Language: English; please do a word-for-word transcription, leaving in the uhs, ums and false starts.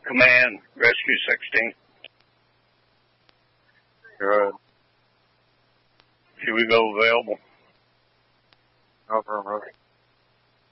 Command, Rescue sixteen. Good. Here we go, available. Over, over.